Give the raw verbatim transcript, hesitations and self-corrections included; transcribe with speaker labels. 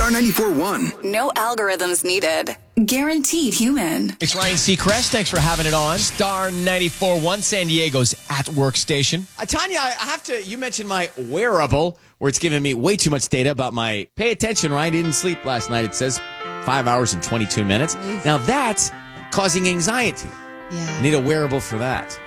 Speaker 1: Star ninety-four point one.
Speaker 2: No algorithms needed. Guaranteed human.
Speaker 3: It's Ryan Seacrest. Thanks for having it on. Star ninety-four point one, San Diego's at work station. Uh, Tanya, I have to, you mentioned my wearable, where it's giving me way too much data about my, pay attention, Ryan didn't sleep last night. It says five hours and twenty-two minutes. Now that's causing anxiety.
Speaker 4: Yeah.
Speaker 3: I need a wearable for that.